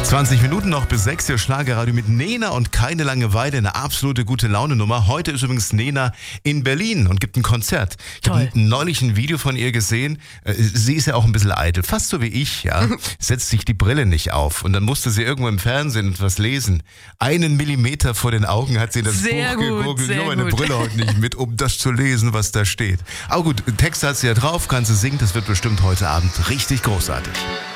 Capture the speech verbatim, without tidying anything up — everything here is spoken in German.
zwanzig Minuten noch bis sechs Uhr Schlagerradio mit Nena und keine Langeweile, eine absolute gute Laune-Nummer. Heute ist übrigens Nena in Berlin und gibt ein Konzert. Ich habe neulich ein Video von ihr gesehen. Sie ist ja auch ein bisschen eitel, fast so wie ich, ja. Setzt sich die Brille nicht auf und dann musste sie irgendwo im Fernsehen etwas lesen. Einen Millimeter vor den Augen hat sie in das sehr Buch gut, gegoogelt. Ich habe meine gut. Brille heute nicht mit, um das zu lesen, was da steht. Aber gut, Text hat sie ja drauf, kann sie singen. Das wird bestimmt heute Abend richtig großartig.